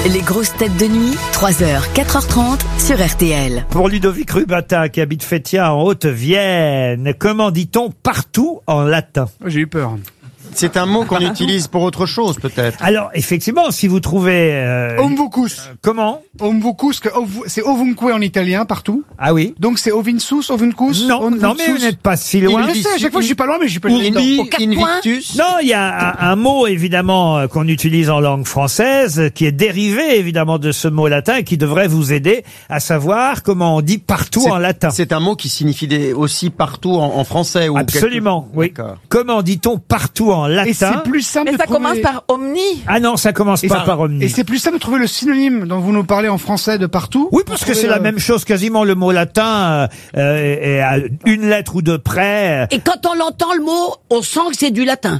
Les grosses têtes de nuit, 3h, 4h30 sur RTL. Pour Ludovic Rubata, qui habite Fétia en Haute-Vienne, comment dit-on partout en latin? J'ai eu peur. C'est un mot qu'on utilise pour autre chose, peut-être. Alors, effectivement, si vous trouvez... Ovunkus. Comment? Ovunkus, c'est ovunque en italien, partout. Ah oui? Donc c'est ovinsus, ovunkus. Non, non, mais vous n'êtes pas si loin. Je sais, à chaque fois je suis pas loin, mais je suis pas loin. Invictus. Non, il y a un mot, évidemment, qu'on utilise en langue française, qui est dérivé, évidemment, de ce mot latin, et qui devrait vous aider à savoir comment on dit partout en latin. C'est un mot qui signifie aussi partout en français. Ou Absolument, oui. D'accord. Comment dit-on partout en latin? Et c'est plus simple Mais de ça trouver... commence par omni. Ah non, ça commence pas par omni. Et c'est plus simple de trouver le synonyme dont vous nous parlez en français de partout. Oui, parce que c'est la même chose, quasiment le mot latin est à une lettre ou deux près. Et quand on l'entend le mot, on sent que c'est du latin.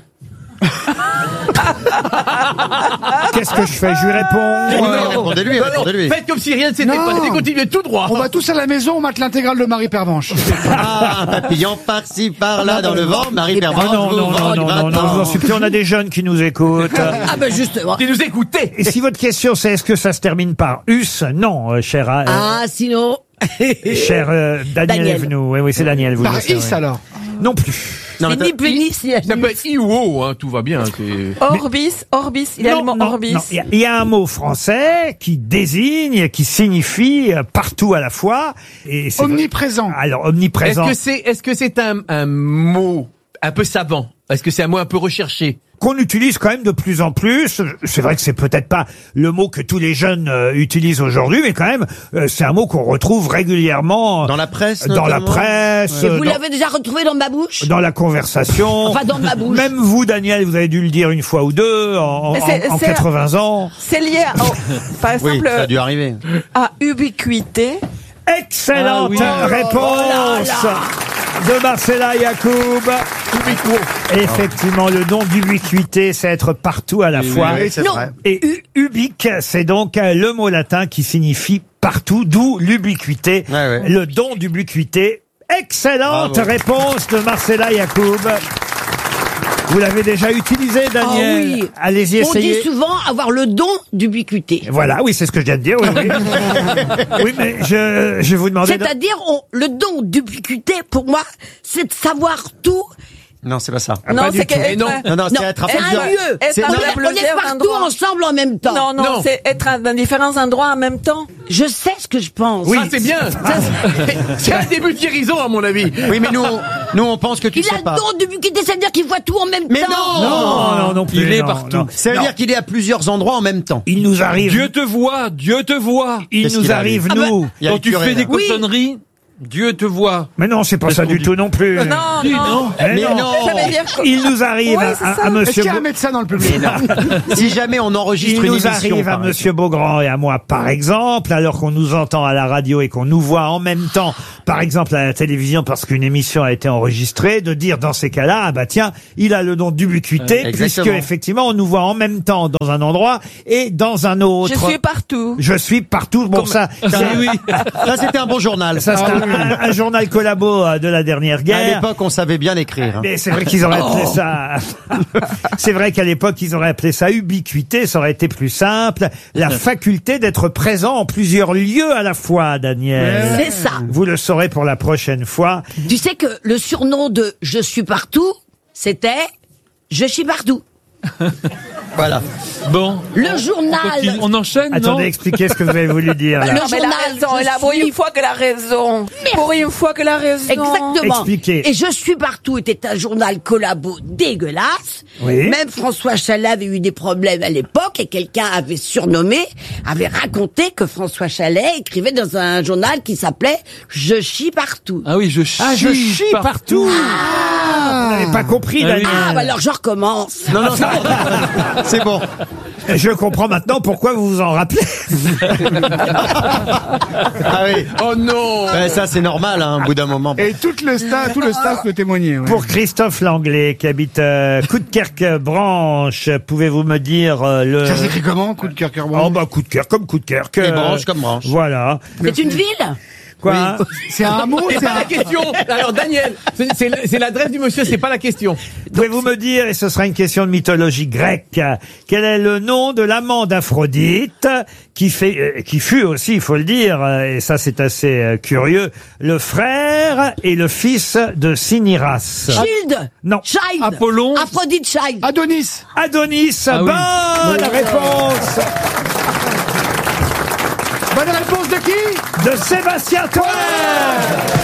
Qu'est-ce que je fais? Je lui réponds. Répondez-lui. Faites comme si rien ne s'était Non. passé, continuez tout droit. On va tous à la maison, on mate l'intégrale de Marie Pervenche. Ah, un papillon par-ci, par-là, dans le vent, Marie Ah Pervenche. non, non, non, non, non, je vous en supplie, on a des jeunes qui nous écoutent. Ah ben justement. Qui nous écoutez. Et si votre question c'est est-ce que ça se termine par us? Non, cher, Ah, sinon... cher Daniel Evenou. Oui, oui, c'est Daniel. Vous Par le savez. is alors. Non plus. Non, C'est mais ni plus ni si. Ça peut être I ou O, hein, tout va bien. Orbis, il y a le mot orbis. non. Il y a un mot français qui désigne, qui signifie partout à la fois. Et c'est Omniprésent. Alors, omniprésent. Est-ce que c'est un mot un peu savant? Est-ce que c'est un mot un peu recherché? Qu'on utilise quand même de plus en plus. C'est vrai que c'est peut-être pas le mot que tous les jeunes utilisent aujourd'hui, mais quand même, c'est un mot qu'on retrouve régulièrement dans la presse. dans la notamment. presse, Et vous l'avez déjà retrouvé dans ma bouche? dans la conversation. Enfin, dans ma bouche. Même vous, Daniel, vous avez dû le dire une fois ou deux en Mais c'est 80 ans. C'est lié, par Oui, exemple, ça a dû arriver. à ubiquité. Excellente Ah oui. réponse de Marcella Yacoub. Effectivement, le nom d'ubiquité, c'est être partout à la fois. Oui, c'est Non. vrai. Et ubique, c'est donc le mot latin qui signifie partout, d'où l'ubiquité, Ouais. le don d'ubiquité. Excellente Bravo. réponse de Marcella Yacoub. Vous l'avez déjà utilisé, Daniel? Ah oui. Allez-y, On dit essayez. souvent avoir le don d'ubiquité. Voilà, oui, c'est ce que je viens de dire. Oui, oui. Oui, mais je vais vous demander... C'est-à-dire, le don d'ubiquité, pour moi, c'est de savoir tout. Non, c'est pas ça. Ah, non, pas du c'est tout. que Non, c'est être à c'est un plusieurs. lieu. Être On dans est plusieurs partout endroits. ensemble en même temps. Non, Non. c'est être dans différents endroits en même temps. Je sais ce que je pense. Oui. Ah, c'est bien. C'est un début de guérison, à mon avis. Oui, mais nous, on pense que tu Il sais a pas. le don d'ubiquité, c'est-à-dire qu'il voit tout en même Mais temps. non. Non, non plus. Il est non, partout. non. Ça veut dire qu'il est à plusieurs endroits en même temps. Il nous arrive... Dieu te voit, Dieu te voit. Il Qu'est-ce nous qu'il arrive, arrive nous... Il y a Quand le tu curé, fais là. des cochonneries, Dieu te voit. Mais non, c'est pas Qu'est-ce ça qu'on du dit tout non plus. Non, non. Mais Mais non. non. Ça veut dire que- Il nous arrive Ouais, c'est à ça. Est-ce monsieur... qu'il y a un médecin dans le public? Si jamais on Il enregistre une nous émission, arrive à par monsieur Beaugrand et à moi, par exemple, alors qu'on nous entend à la radio et qu'on nous voit en même temps, par exemple à la télévision parce qu'une émission a été enregistrée, de dire dans ces cas-là, ah bah tiens, il a le don d'ubiquité, puisque Exactement. effectivement on nous voit en même temps dans un endroit et dans un autre. Je suis partout. Je suis partout. Bon, ça, Oui. Ça, c'était un bon journal. ça c'est un journal collabo de la dernière À guerre. l'époque, on savait bien écrire. Mais c'est vrai qu'ils auraient appelé ça. C'est vrai qu'à l'époque, ils auraient appelé ça ubiquité. Ça aurait été plus simple. La faculté d'être présent en plusieurs lieux à la fois, Daniel. C'est ça. Vous le saurez pour la prochaine fois. Tu sais que le surnom de Je suis partout, c'était Je suis partout. Voilà. Bon. Le journal. On enchaîne, Attendez, expliquez ce que vous avez voulu dire. là. Le Non, mais journal, la raison, je elle a pour suis- une fois qu'elle a raison. Pour une fois qu'elle a raison. Exactement. Expliquez. Et Je suis partout était un journal collabo dégueulasse. Oui. Même François Chalet avait eu des problèmes à l'époque et quelqu'un avait avait raconté que François Chalet écrivait dans un journal qui s'appelait Je chie partout. Ah oui, je chie. Ah, je chie partout. Vous n'avez pas compris, Ah oui. Daniel. Ah, bah alors je recommence. Non, c'est bon. Je comprends maintenant pourquoi vous vous en rappelez. Ah oui. Oh non. Ça, c'est normal, hein, au bout d'un moment. Et tout le staff peut témoigner. Ouais. Pour Christophe Langlais, qui habite Coudekerque-Branche, pouvez-vous me dire le... Ça s'écrit comment, coup de cœur, cœur Oh bah coup de cœur comme coup de cœur. Et branche comme branche. Voilà. C'est une ville? Quoi hein C'est un mot, C'est pas la question. Alors Daniel, c'est l'adresse du monsieur, c'est pas la question. Pouvez-vous me dire, et ce sera une question de mythologie grecque, quel est le nom de l'amant d'Aphrodite qui fut aussi, il faut le dire, et ça c'est assez curieux, le frère et le fils de Cinyras. Child. Non. Child. Apollon. Aphrodite Child. Adonis. Adonis, Ah oui. bonne réponse Bonne réponse de qui? de Sébastien Toer.